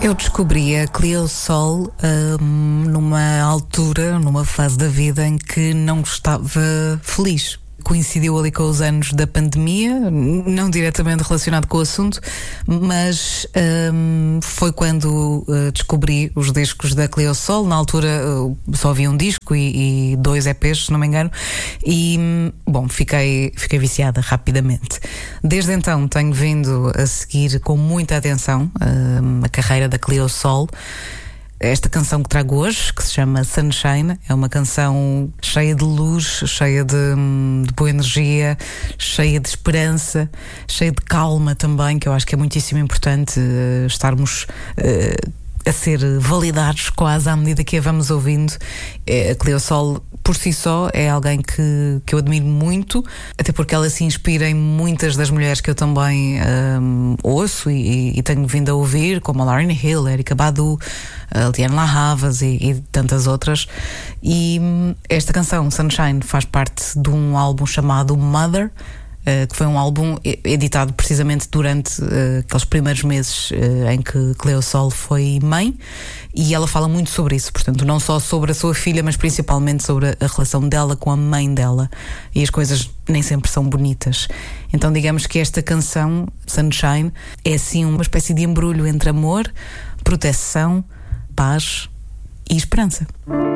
Eu descobri a Cleo Sol numa altura, numa fase da vida em que não estava feliz. Coincidiu ali com os anos da pandemia, não diretamente relacionado com o assunto, mas foi quando descobri os discos da Cleo Sol. Na altura só havia um disco e 2 EPs, se não me engano, e bom, fiquei viciada rapidamente. Desde então tenho vindo a seguir com muita atenção a carreira da Cleo Sol. Esta canção que trago hoje, que se chama Sunshine, é uma canção cheia de luz, cheia de boa energia, cheia de esperança, cheia de calma também, que eu acho que é muitíssimo importante estarmos a ser validados quase à medida que a vamos ouvindo. A Cleo Sol, por si só, é alguém que eu admiro muito, até porque ela se inspira em muitas das mulheres que eu também ouço e tenho vindo a ouvir, como a Lauryn Hill, a Erykah Badu, a Lianne La Havas e tantas outras. E esta canção, Sunshine, faz parte de um álbum chamado Mother, que foi um álbum editado precisamente durante aqueles primeiros meses em que Cleo Sol foi mãe, e ela fala muito sobre isso, portanto não só sobre a sua filha, mas principalmente sobre a relação dela com a mãe dela, e as coisas nem sempre são bonitas. Então digamos que esta canção, Sunshine, é assim uma espécie de embrulho entre amor, proteção, paz e esperança.